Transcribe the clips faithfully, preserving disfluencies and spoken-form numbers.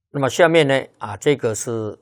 那么下面呢啊，这个是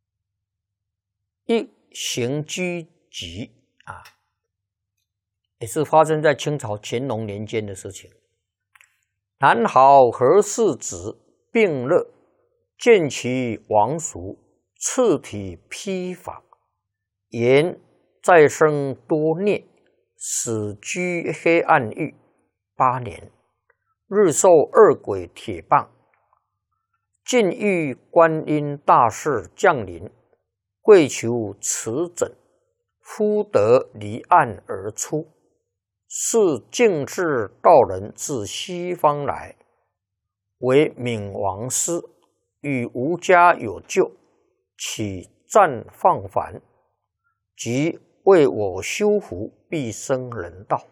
一行居集啊，也是发生在清朝乾隆年间的事情。南豪何氏子病热，见其亡俗，次体披发，言再生多孽，死居黑暗狱八年，日受二鬼铁棒。晋遇观音大士降临，跪求持枕，忽得离岸而出。是净智道人自西方来，为冥王师，与吾家有救，起暂放凡，即为我修福，必生人道。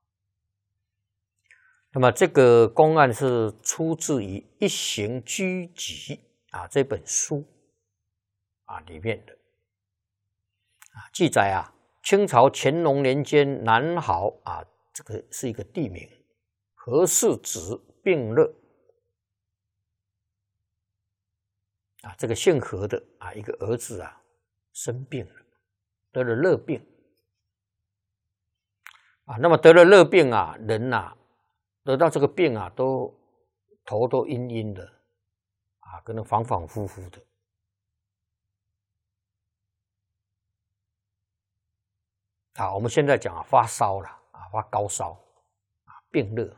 那么这个公案是出自于《一行居集》啊这本书啊里面的啊记载啊，清朝乾隆年间，南豪啊这个是一个地名，何氏子病热啊，这个姓何的啊一个儿子啊生病了，得了热病啊。那么得了热病啊，人啊得到这个病啊，都头都晕晕的啊，可能反反复复的啊。我们现在讲啊，发烧了啊，发高烧啊，病热。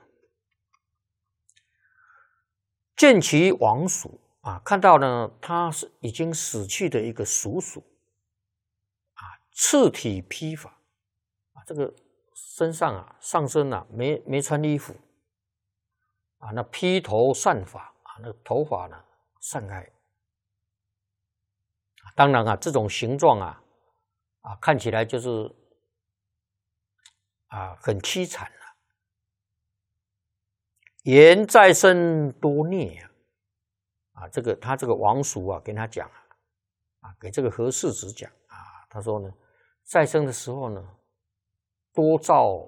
见其亡属啊，看到呢，他是已经死去的一个叔叔啊，赤体披发啊，这个身上啊，上身啊没没穿衣服。啊，那披头散发啊，那个头发呢散开。当然啊，这种形状啊，啊看起来就是啊很凄惨了、啊。言再生多孽啊，啊这个他这个王叔啊跟他讲啊，啊给这个何氏子讲啊，他说呢，再生的时候呢，多造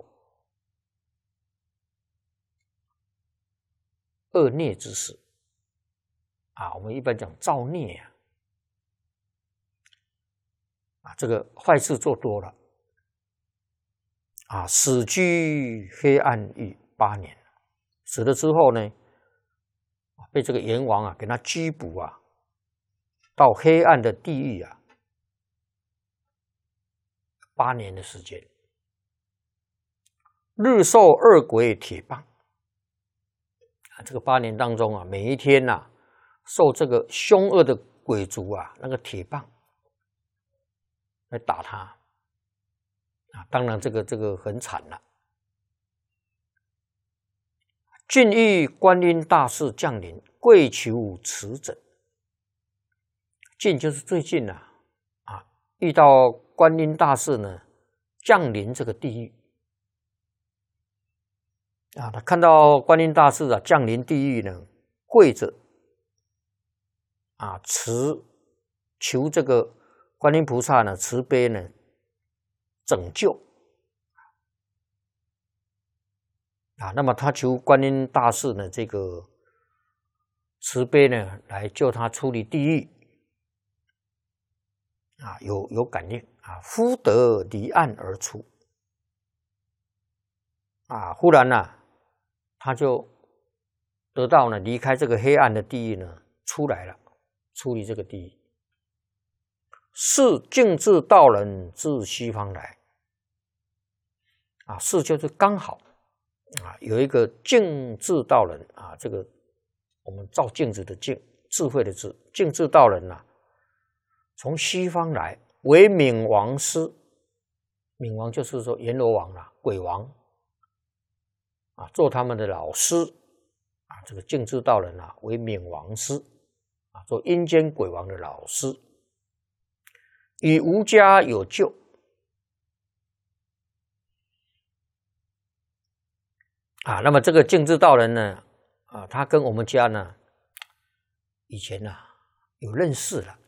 恶孽之事啊，我们一般讲造孽啊，啊，这个坏事做多了啊，死居黑暗狱八年，死了之后呢，被这个阎王啊给他拘捕啊，到黑暗的地狱啊，八年的时间，日受二鬼铁棒。这个八年当中啊，每一天呐、啊，受这个凶恶的鬼族啊那个铁棒来打他啊，当然这个这个很惨了。晋遇观音大士降临，跪求持枕。晋就是最近啊啊，遇到观音大士呢降临这个地狱。啊，他看到观音大士啊降临地狱呢，跪着啊，慈求这个观音菩萨呢慈悲呢拯救啊。那么他求观音大士呢这个慈悲呢来救他出离地狱啊，有有感应啊，忽得离岸而出啊，忽然呢、啊。他就得到呢离开这个黑暗的地狱呢，出来了，出离这个地狱。是净智道人自西方来啊，是就是刚好啊，有一个净智道人啊，这个我们照镜子的镜，智慧的智，净智道人啊，从西方来，为冥王师，冥王就是说阎罗王啦，鬼王。啊，做他们的老师啊，这个净智道人啊，为冥王师啊，做阴间鬼王的老师，与吾家有救啊。那么这个净智道人呢，啊，他跟我们家呢，以前呢、啊、有认识了